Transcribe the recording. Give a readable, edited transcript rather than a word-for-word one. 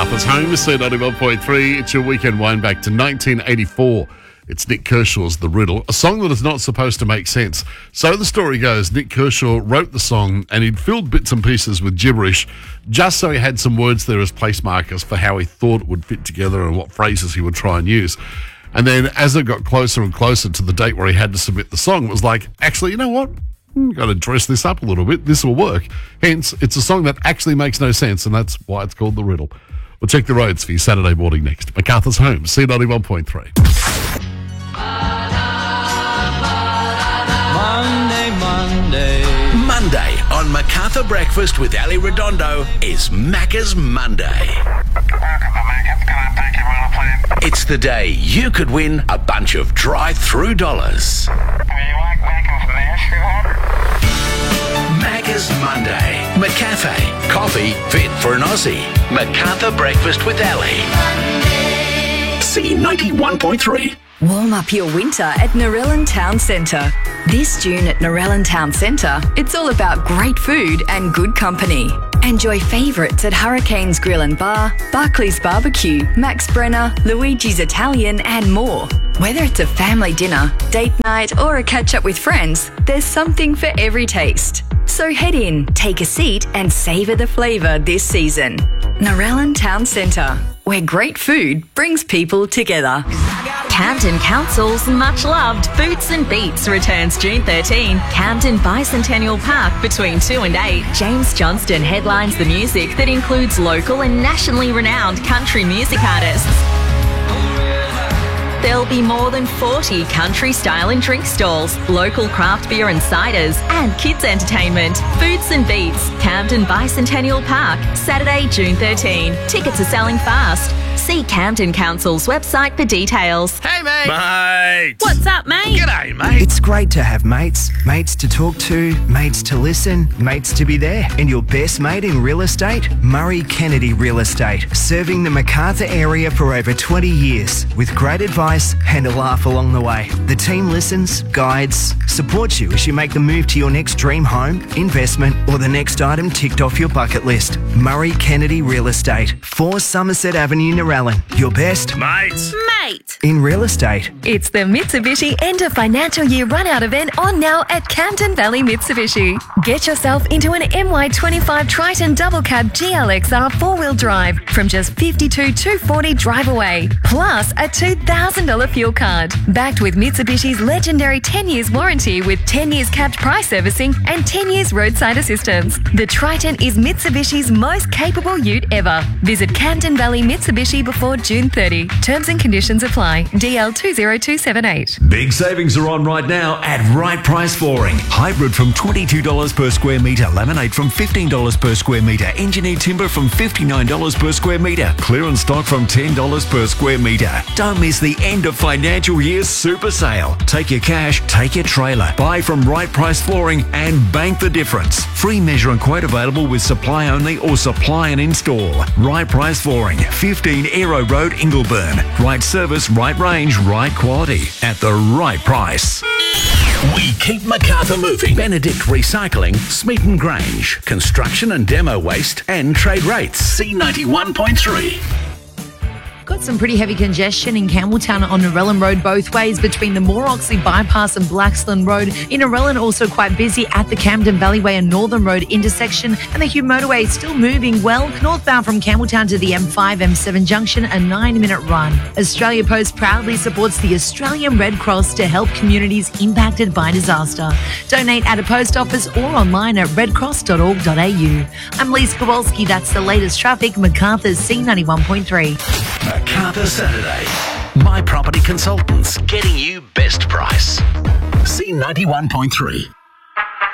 MacArthur's Home, C91.3. It's your weekend wind back to 1984. It's Nik Kershaw's The Riddle, a song that is not supposed to make sense. So the story goes, Nik Kershaw wrote the song and he'd filled bits and pieces with gibberish just so he had some words there as place markers for how he thought it would fit together and what phrases he would try and use. And then as it got closer and closer to the date where he had to submit the song, it was like, actually, you know what? We've got to dress this up a little bit. This will work. Hence, it's a song that actually makes no sense, and that's why it's called The Riddle. We'll check the roads for your Saturday morning next. MacArthur's Home, C91.3. Monday on MacArthur Breakfast with Ali Redondo is Macca's Monday. It's the day you could win a bunch of drive-through dollars. Macca's Monday. McCafe. Coffee fit for an Aussie. MacArthur Breakfast with Ali. C91.3. Warm up your winter at Narellan Town Centre. This June at Narellan Town Centre, it's all about great food and good company. Enjoy favourites at Hurricanes Grill and Bar, Barclays Barbecue, Max Brenner, Luigi's Italian and more. Whether it's a family dinner, date night or a catch-up with friends, there's something for every taste. So head in, take a seat and savour the flavour this season. Narellan Town Centre, where great food brings people together. Camden Council's much-loved Boots and Beats returns June 13. Camden Bicentennial Park between 2 and 8. James Johnston headlines the music that includes local and nationally renowned country music artists. There'll be more than 40 country-style and drink stalls, local craft beer and ciders, and kids' entertainment. Boots and Beats, Camden Bicentennial Park, Saturday, June 13. Tickets are selling fast. See Camden Council's website for details. Hey, mate. Mate. What's up, mate? G'day, mate. It's great to have mates. Mates to talk to, mates to listen, mates to be there. And your best mate in real estate? Murray Kennedy Real Estate. Serving the MacArthur area for over 20 years. With great advice and a laugh along the way. The team listens, guides, supports you as you make the move to your next dream home, investment, or the next item ticked off your bucket list. Murray Kennedy Real Estate. 4 Somerset Avenue, Narellan. Your best Mates. Mate. in real estate. It's the Mitsubishi End of Financial Year Run-Out event on now at Camden Valley Mitsubishi. Get yourself into an MY25 Triton Double Cab GLXR 4-wheel drive from just $52,240 drive away, plus a $2,000 fuel card. Backed with Mitsubishi's legendary 10 years warranty with 10 years capped price servicing and 10 years roadside assistance. The Triton is Mitsubishi's most capable ute ever. Visit Camden Valley Mitsubishi before June 30. Terms and conditions apply. DL 20278. Big savings are on right now at Right Price Flooring. Hybrid from $22 per square metre. Laminate from $15 per square metre. Engineered timber from $59 per square metre. Clearance stock from $10 per square metre. Don't miss the end of financial year super sale. Take your cash, take your trailer. Buy from Right Price Flooring and bank the difference. Free measure and quote available with supply only or supply and install. Right Price Flooring, 15 Aero Road, Ingleburn. Right service, right range, right quality at the right price. We keep MacArthur moving. Benedict Recycling, Smeaton Grange, construction and demo waste and trade rates. C91.3. Got some pretty heavy congestion in Campbelltown on Narellan Road both ways between the Moore Oxley Bypass and Blaxland Road. In Narellan, also quite busy at the Camden Valleyway and Northern Road intersection, and the Hugh Motorway is still moving well northbound from Campbelltown to the M5-M7 junction, a 9-minute run. Australia Post proudly supports the Australian Red Cross to help communities impacted by disaster. Donate at a post office or online at redcross.org.au. I'm Lisa Kowalski. That's the latest traffic. MacArthur's C91.3. MacArthur Saturday. My Property Consultants, getting you best price. C91.3.